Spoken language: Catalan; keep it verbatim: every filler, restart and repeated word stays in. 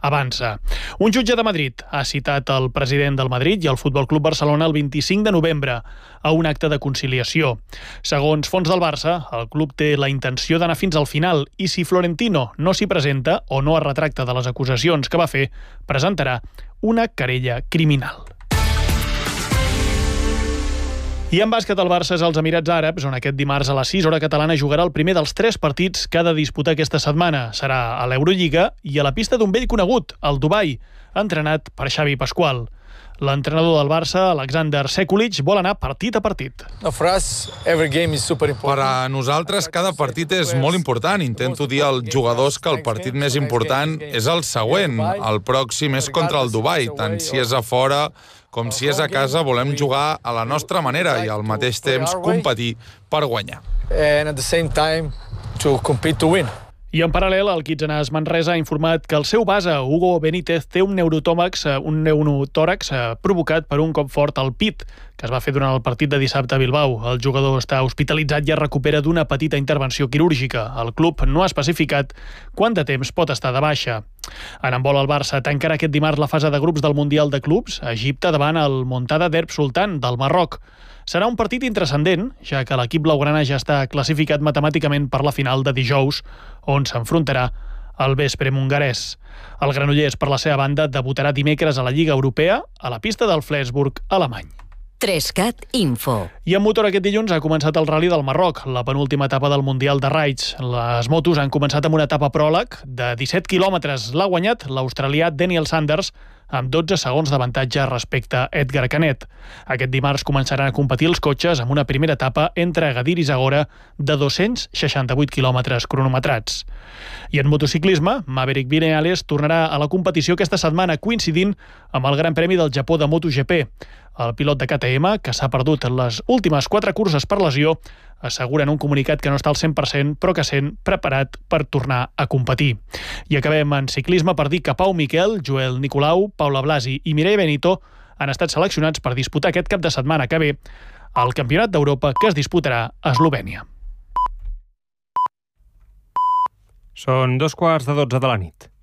avança. Un jutge de Madrid ha citat el president del Madrid i el Futbol Club Barcelona el vint-i-cinc de novembre a un acte de conciliació. Segons fons del Barça, el club té la intenció d'anar fins al final i si Florentino no s'hi presenta o no es retracta de les acusacions que va fer, presentarà una querella criminal. I en bàsquet, el Barça és als Emirats Àrabs, on aquest dimarts a les sis hora catalana jugarà el primer dels tres partits que ha de disputar aquesta setmana. Serà a l'Eurolliga i a la pista d'un vell conegut, el Dubai, entrenat per Xavi Pasqual. L'entrenador del Barça, Alexander Sekulic, vol anar partit a partit. Per a nosaltres, cada partit és molt important. Intento dir als jugadors que el partit més important és el següent. El pròxim és contra el Dubai. Tant si és a fora com si és a casa, volem jugar a la nostra manera i al mateix temps competir per guanyar. I en paral·lel, el Kitzenàs Manresa ha informat que el seu base, Hugo Benítez, té un neurotòrax, un neurotòrax provocat per un cop fort al pit, que es va fer durant el partit de dissabte a Bilbao. El jugador està hospitalitzat i es recupera d'una petita intervenció quirúrgica. El club no ha especificat quant de temps pot estar de baixa. En handbol, el Barça tancarà aquest dimarts la fase de grups del Mundial de Clubs a Egipte davant el Montada Derb Sultan del Marroc. Serà un partit intrascendent, ja que l'equip blaugrana ja està classificat matemàticament per la final de dijous, on s'enfrontarà al vespre hongarès. El Granollers, per la seva banda, debutarà dimecres a la Lliga Europea a la pista del Flensburg, alemany. Trescat Info. I en motor aquest dilluns ha començat el Rally del Marroc, la penúltima etapa del Mundial de Raids. Les motos han començat amb una etapa pròleg de disset quilòmetres. L'ha guanyat l'australià Daniel Sanders amb dotze segons d'avantatge respecte a Edgar Canet. Aquest dimarts començaran a competir els cotxes amb una primera etapa entre Agadir i Zagora de dos-cents seixanta-vuit quilòmetres cronometrats. I en motociclisme, Maverick Viñales tornarà a la competició aquesta setmana, coincidint amb el Gran Premi del Japó de MotoGP. El pilot de K T M, que s'ha perdut en les últimes quatre curses per lesió, assegura en un comunicat que no està al cent per cent, però que sent preparat per tornar a competir. I acabem en ciclisme per dir que Pau Miquel, Joel Nicolau, Paula Blasi i Mireia Benito han estat seleccionats per disputar aquest cap de setmana que ve el Campionat d'Europa que es disputarà a Eslovènia. Són dos quarts de dotze de la nit.